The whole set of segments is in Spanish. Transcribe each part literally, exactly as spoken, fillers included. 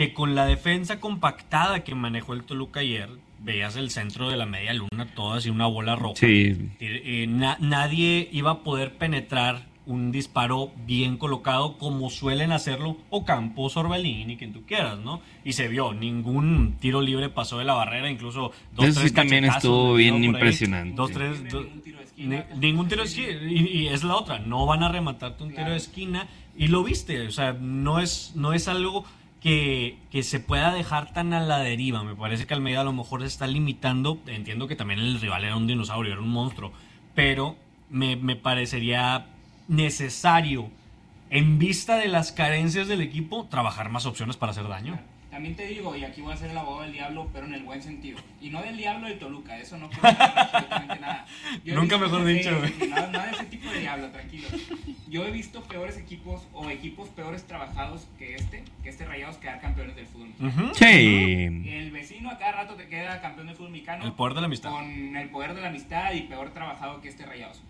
que con la defensa compactada que manejó el Toluca ayer, veías el centro de la media luna, todo así una bola roja. Sí. Eh, na- nadie iba a poder penetrar un disparo bien colocado como suelen hacerlo Ocampos, Orbelín y quien tú quieras, ¿no? Y se vio, ningún tiro libre pasó de la barrera, incluso dos, Eso tres sí también cachetazos estuvo le dieron bien por ahí. impresionante. Dos, tres, do- Ningún tiro de esquina. ni- ningún tiro de esquina. Y, y es la otra, no van a rematarte un tiro Claro. de esquina. Y lo viste, o sea, no es, no es algo que, que se pueda dejar tan a la deriva. Me parece que Almeida a lo mejor se está limitando. Entiendo que también el rival era un dinosaurio, era un monstruo. Pero me, me parecería necesario, en vista de las carencias del equipo, trabajar más opciones para hacer daño. También te digo, y aquí voy a ser el abogado del diablo, pero en el buen sentido. Y no del diablo del Toluca, eso no quiero decir absolutamente nada. Yo he Nunca visto- mejor sí, dicho, sí, sí, no, no de ese tipo de diablo, tranquilo. Yo he visto peores equipos o equipos peores trabajados que este, que este Rayados quedar campeones del fútbol mexicano. Ujú. Sí. El vecino a cada rato te queda campeón del fútbol mexicano. El poder de la amistad. Con el poder de la amistad y peor trabajado que este Rayados.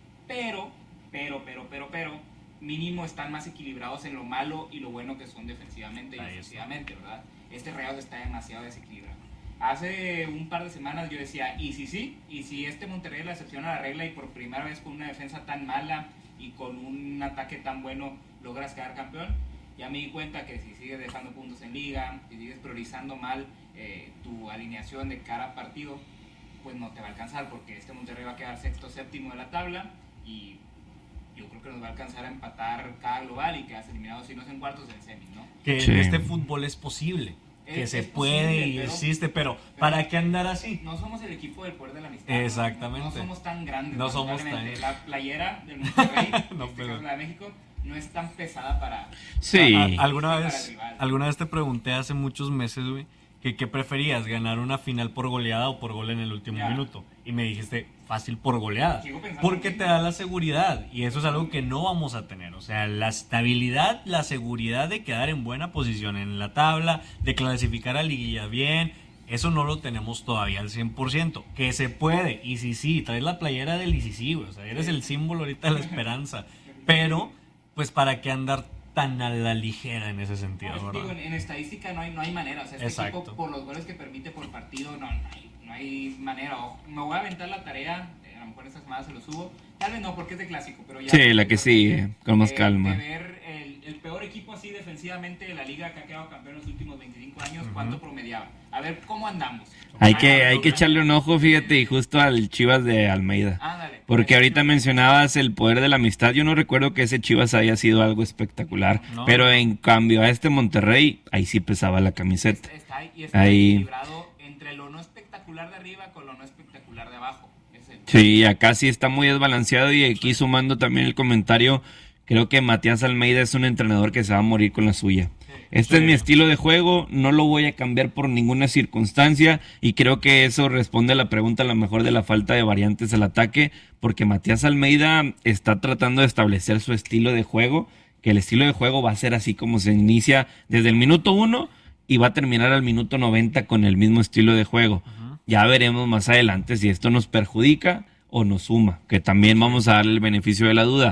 Pero, pero, pero, pero, pero, mínimo están más equilibrados en lo malo y lo bueno que son defensivamente y Ahí está. ofensivamente, ¿verdad? Este Rayados está demasiado desequilibrado. Hace un par de semanas yo decía, y si sí, y si este Monterrey la excepciona a la regla y por primera vez con una defensa tan mala y con un ataque tan bueno logras quedar campeón, ya me di cuenta que si sigues dejando puntos en liga, si sigues priorizando mal eh, tu alineación de cara a partido, pues no te va a alcanzar porque este Monterrey va a quedar sexto séptimo de la tabla y yo creo que nos va a alcanzar a empatar cada global y quedas eliminado si no es en cuartos en semis, ¿no? Que Sí. en este fútbol es posible, que Es- se es puede posible, y pero- existe, pero, pero- ¿para qué andar así? No somos el equipo del poder de la amistad. ¿no? Exactamente. No, no somos tan grandes. No somos lamentablemente. tan- La playera del Monterrey, No, en este pero- caso la de México, no es tan pesada para... Sí. A- a- alguna Para vez, el rival. alguna vez te pregunté hace muchos meses, güey, que qué preferías, ganar una final por goleada o por gol en el último Ya. minuto. Y me dijiste, fácil por goleada. Sigo pensando Porque lo te mismo. da la seguridad. Y eso es algo que no vamos a tener. O sea, la estabilidad, la seguridad de quedar en buena posición en la tabla, de clasificar a liguilla bien. Eso no lo tenemos todavía al cien por ciento. Que se puede. Y sí, sí, traes la playera del y sí, sí, güey. O sea, eres el símbolo ahorita de la esperanza. Pero, pues, ¿para qué andar tan a la ligera en ese sentido, No, verdad? digo, en, en estadística no hay, no hay manera. O sea, este Exacto. equipo, por los goles que permite por partido, no, no, hay, no hay manera. Ojo, me voy a aventar la tarea, eh, a lo mejor esta semana se lo subo. Tal vez no, porque es de clásico, pero ya. Sí, la que sigue, con más eh, calma. De ver el, el peor equipo así defensivamente de la liga que ha quedado campeón en los últimos veinticinco años, Ujú. ¿cuánto promediaba? A ver cómo andamos. Hay que, Ah, hay que echarle un ojo, fíjate, y justo al Chivas de Almeida. Ándale. Porque ahorita mencionabas el poder de la amistad. Yo no recuerdo que ese Chivas haya sido algo espectacular. No. Pero en cambio a este Monterrey, ahí sí pesaba la camiseta. Está, está ahí, y está Ahí. equilibrado entre lo no espectacular de arriba con lo no espectacular de abajo. Es el- Sí, acá sí está muy desbalanceado. Y aquí sumando también el comentario, creo que Matías Almeida es un entrenador que se va a morir con la suya. Este Sí. es mi estilo de juego, no lo voy a cambiar por ninguna circunstancia y creo que eso responde a la pregunta a lo mejor de la falta de variantes al ataque, porque Matías Almeida está tratando de establecer su estilo de juego, que el estilo de juego va a ser así como se inicia desde el minuto uno y va a terminar al minuto noventa con el mismo estilo de juego. Ujú. Ya veremos más adelante si esto nos perjudica o nos suma, que también vamos a darle el beneficio de la duda.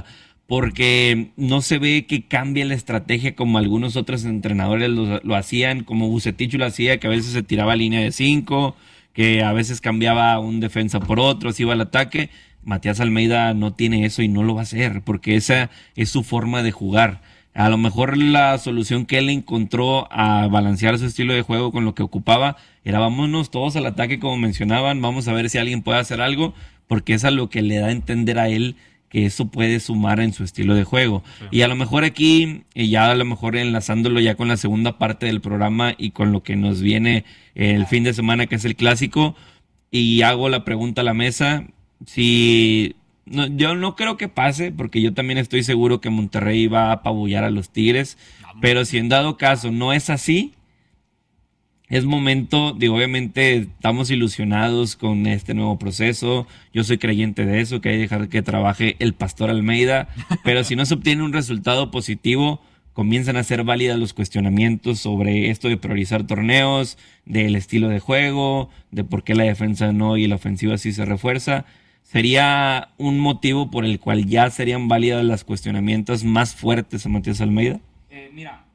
Porque no se ve que cambie la estrategia como algunos otros entrenadores lo, lo hacían, como Bucetich lo hacía, que a veces se tiraba a línea de cinco, que a veces cambiaba un defensa por otro, se iba al ataque. Matías Almeida no tiene eso y no lo va a hacer, porque esa es su forma de jugar. A lo mejor la solución que él encontró a balancear su estilo de juego con lo que ocupaba era vámonos todos al ataque como mencionaban, vamos a ver si alguien puede hacer algo, porque es a lo que le da a entender a él que eso puede sumar en su estilo de juego. Sí. Y a lo mejor aquí, y ya a lo mejor enlazándolo ya con la segunda parte del programa y con lo que nos viene el fin de semana, que es el clásico, y hago la pregunta a la mesa, si... No, yo no creo que pase, porque yo también estoy seguro que Monterrey va a apabullar a los Tigres, pero si en dado caso no es así, es momento, digo, obviamente estamos ilusionados con este nuevo proceso, yo soy creyente de eso, que hay que dejar que trabaje el Pastor Almeida, pero si no se obtiene un resultado positivo, comienzan a ser válidas los cuestionamientos sobre esto de priorizar torneos, del estilo de juego, de por qué la defensa no y la ofensiva sí se refuerza. ¿Sería un motivo por el cual ya serían válidas los cuestionamientos más fuertes a Matías Almeida? Eh, mira,